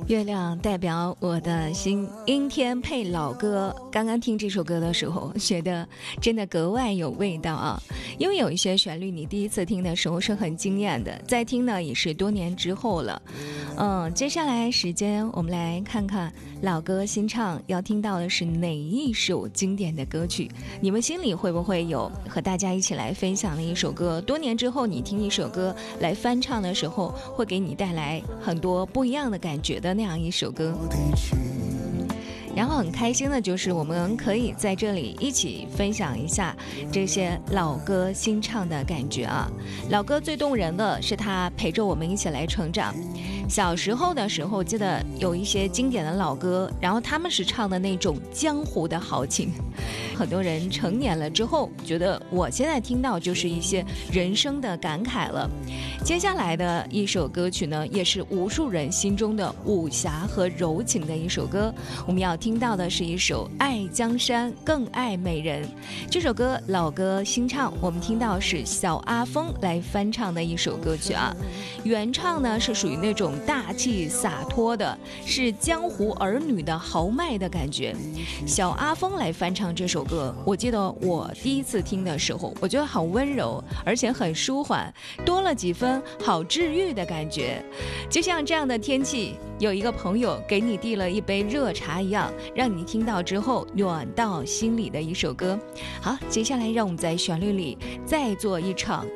月亮代表我的心，阴天配老歌。刚刚听这首歌的时候，觉得真的格外有味道啊！因为有一些旋律，你第一次听的时候是很惊艳的，再听呢也是多年之后了。接下来时间我们来看看老歌新唱要听到的是哪一首经典的歌曲？你们心里会不会有和大家一起来分享的一首歌？多年之后你听一首歌来翻唱的时候，会给你带来很多不一样的感觉的那样一首歌。然后很开心的就是我们可以在这里一起分享一下这些老歌新唱的感觉啊。老歌最动人的是它陪着我们一起来成长。小时候的时候记得有一些经典的老歌，然后他们是唱的那种江湖的豪情。很多人成年了之后觉得我现在听到就是一些人生的感慨了。接下来的一首歌曲呢，也是无数人心中的武侠和柔情的一首歌。我们要听到的是一首《爱江山更爱美人》。这首歌老歌新唱，我们听到是小阿峰来翻唱的一首歌曲啊。原唱呢是属于那种大气洒脱的，是江湖儿女的豪迈的感觉。小阿峰来翻唱这首歌，我记得我第一次听的时候，我觉得好温柔，而且很舒缓，多了几分好治愈的感觉。就像这样的天气，有一个朋友给你递了一杯热茶一样，让你听到之后暖到心里的一首歌。好，接下来让我们在旋律里再做一场